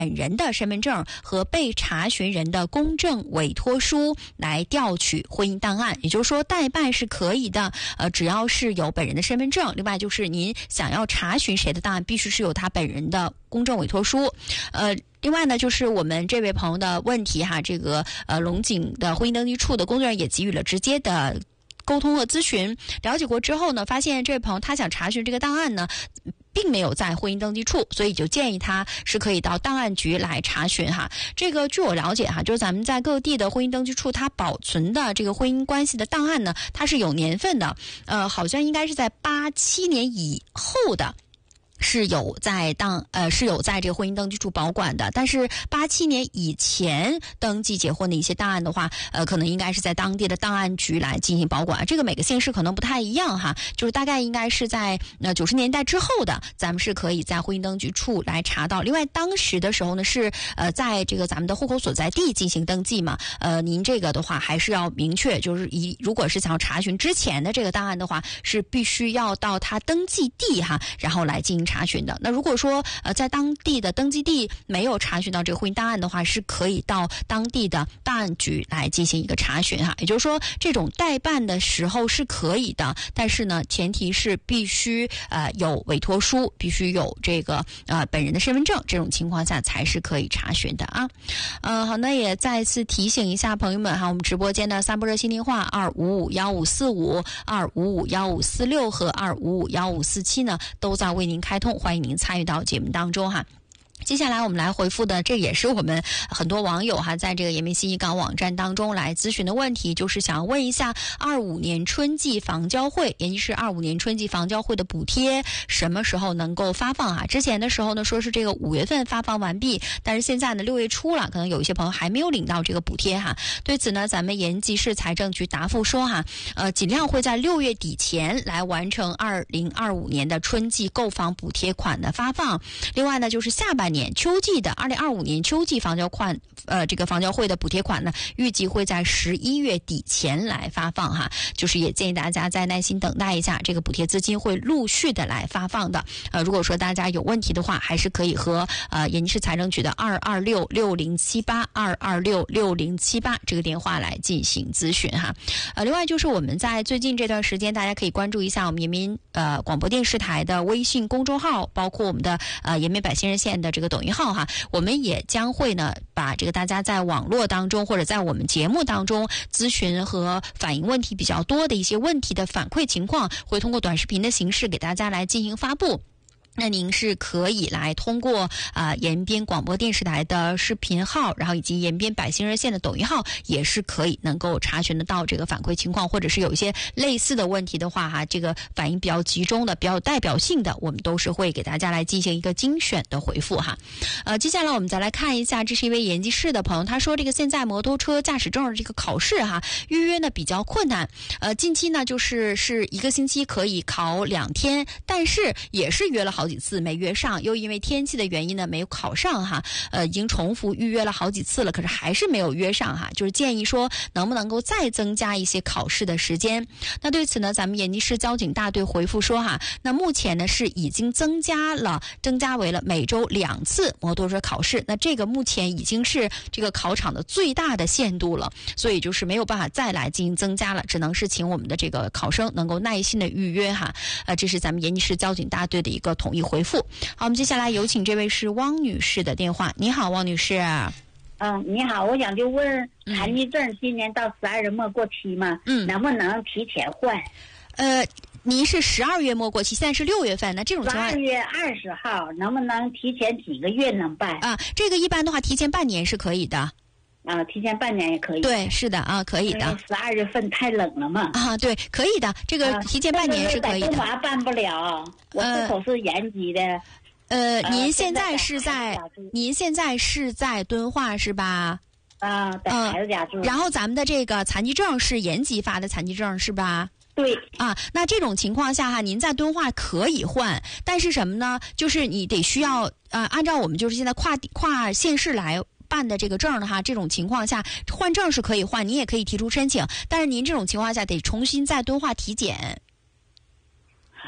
本人的身份证和被查询人的公证委托书来调取婚姻档案。也就是说代办是可以的，只要是有本人的身份证，另外就是您想要查询谁的档案，必须是有他本人的公证委托书。另外呢，就是我们这位朋友的问题哈，这个龙井的婚姻登记处的工作人员也给予了直接的沟通和咨询。了解过之后呢，发现这位朋友他想查询这个档案呢，并没有在婚姻登记处，所以就建议他是可以到档案局来查询哈。这个据我了解哈，就是咱们在各地的婚姻登记处，它保存的这个婚姻关系的档案呢，它是有年份的，好像应该是在87年以后的。是有在这个婚姻登记处保管的，但是87年以前登记结婚的一些档案的话，可能应该是在当地的档案局来进行保管。这个每个县市可能不太一样哈，就是大概应该是在90年代之后的，咱们是可以在婚姻登记处来查到。另外当时的时候呢，是在这个咱们的户口所在地进行登记嘛，您这个的话还是要明确，就是如果是想要查询之前的这个档案的话，是必须要到他登记地哈，然后来进行查询的。那如果说在当地的登记地没有查询到这个婚姻档案的话，是可以到当地的档案局来进行一个查询哈。也就是说，这种代办的时候是可以的，但是呢，前提是必须有委托书，必须有这个本人的身份证，这种情况下才是可以查询的啊。好，那也再次提醒一下朋友们哈，我们直播间的3部热线电话2551545、2551546和2551547呢，都在为您开通，欢迎您参与到节目当中哈。接下来我们来回复的，这也是我们很多网友哈在这个延边信息港网站当中来咨询的问题，就是想要问一下25年春季房交会，也就是25年春季房交会的补贴什么时候能够发放啊？之前的时候呢说是这个5月份发放完毕，但是现在呢6月初了，可能有一些朋友还没有领到这个补贴哈。对此呢，咱们延吉市财政局答复说哈，尽量会在6月底前来完成2025年的春季购房补贴款的发放。另外呢，就是下半年秋季的2025年秋季房交款，这个房交会的补贴款呢，预计会在11月底前来发放哈，就是也建议大家再耐心等待一下，这个补贴资金会陆续的来发放的。如果说大家有问题的话，还是可以和延吉市财政局的2266078 2266078这个电话来进行咨询哈。另外就是我们在最近这段时间，大家可以关注一下我们延边广播电视台的微信公众号，包括我们的延边百姓热线的这个抖音号哈，我们也将会呢把这个大家在网络当中或者在我们节目当中咨询和反映问题比较多的一些问题的反馈情况，会通过短视频的形式给大家来进行发布。那您是可以来通过延边广播电视台的视频号，然后以及延边百姓热线的抖音号，也是可以能够查询得到这个反馈情况，或者是有一些类似的问题的话哈，这个反应比较集中的、比较有代表性的，我们都是会给大家来进行一个精选的回复哈。接下来我们再来看一下，这是一位延吉市的朋友，他说这个现在摩托车驾驶证的这个考试哈，预约呢比较困难，近期呢是1个星期可以考2天，但是也是约了好几次没约上，又因为天气的原因呢没有考上哈，已经重复预约了好几次了，可是还是没有约上哈，就是建议说能不能够再增加一些考试的时间。那对此呢，咱们延吉市交警大队回复说哈，那目前呢是已经增加为了每周2次摩托车考试，那这个目前已经是这个考场的最大的限度了，所以就是没有办法再来进行增加了，只能是请我们的这个考生能够耐心的预约哈。这是咱们延吉市交警大队的一个统一回复。好，我们接下来有请这位是汪女士的电话。你好，汪女士。 你好，我想就问残疾证今年到12月末过期吗？能不能提前换？ 您是12月末过期，现在是6月份，那这种情况 12月20号能不能提前几个月能办？ 这个一般的话提前半年是可以的。 提前半年也可以。 对，是的啊，可以的。 12月份太冷了嘛。 对，可以的，这个提前半年是可以的。 在东华办不了，我这口是延吉的。 您现在是在敦化是吧？ 在孩子家住。 然后咱们的这个残疾证是延吉发的残疾证是吧？ 对。 那这种情况下哈，您在敦化可以换，但是什么呢？就是你得需要按照我们就是现在跨县市来办的这个证的哈，这种情况下换证是可以换，您也可以提出申请，但是您这种情况下得重新在敦化体检。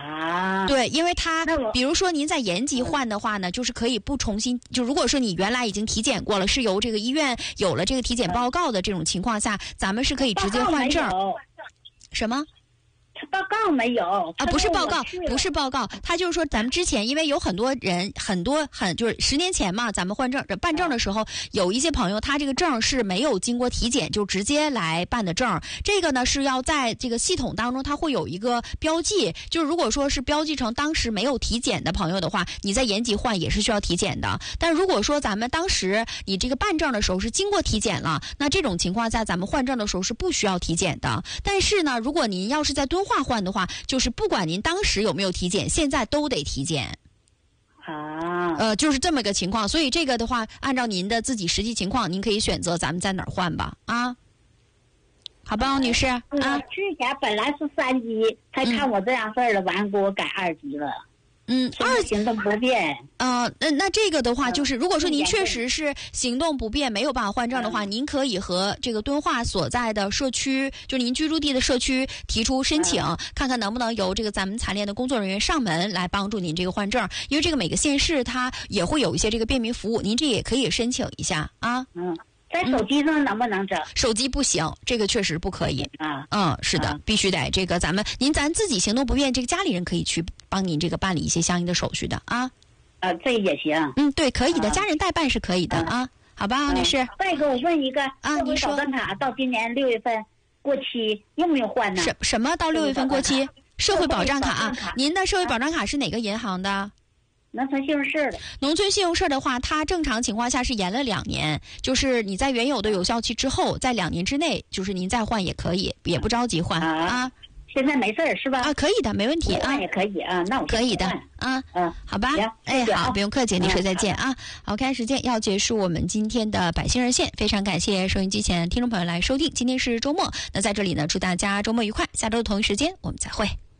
啊， 对，因为它比如说您在延吉换的话呢，就是可以不重新，就如果说你原来已经体检过了，是由这个医院有了这个体检报告的这种情况下，咱们是可以直接换证。什么？ 报告没有啊，不是报告，不是报告，他就是说咱们之前因为有很多人就是10年前嘛，咱们换证办证的时候，有一些朋友他这个证是没有经过体检就直接来办的证，这个呢是要在这个系统当中它会有一个标记，就是如果说是标记成当时没有体检的朋友的话，你在延吉换也是需要体检的。但如果说咱们当时你这个办证的时候是经过体检了，那这种情况下咱们换证的时候是不需要体检的。但是呢，如果您要是在敦化换的话，就是不管您当时有没有体检，现在都得体检。 啊， 就是这么个情况，所以这个的话，按照您的自己实际情况，您可以选择咱们在哪儿换吧，啊，好吧，王女士啊。 去年本来是3级，他看我这样事儿了，完给我改2级了。行动不便。 那这个的话，就是如果说您确实是行动不便，没有办法换证的话，您可以和这个敦化所在的社区，就您居住地的社区提出申请，看看能不能由这个咱们残联的工作人员上门来帮助您这个换证。因为这个每个县市它也会有一些这个便民服务，您这也可以申请一下啊。 在手机上能不能整？ 手机不行，这个确实不可以啊。 是的，必须得这个咱自己行动不便，这个家里人可以去帮您这个办理一些相应的手续的啊。 这也行。 对，可以的，家人代办是可以的啊。好吧，王女士。 再给我问一个， 您说。 保证卡到今年6月份过期，用不用换呢？ 什么到6月份过期？社会保障卡啊？您的社会保障卡是哪个银行的？ 农村信用社的。 农村信用社的话，它正常情况下是延了2年，就是你在原有的有效期之后，在2年之内，就是您再换也可以，也不着急换啊。 现在没事儿是吧？ 可以的，没问题啊。 也可以啊，那我可以的啊。好吧。好，不用客气，女士再见啊。好，看时间要结束我们今天的百姓热线，非常感谢收音机前听众朋友来收听，今天是周末，那在这里呢，祝大家周末愉快，下周的同一时间我们再会。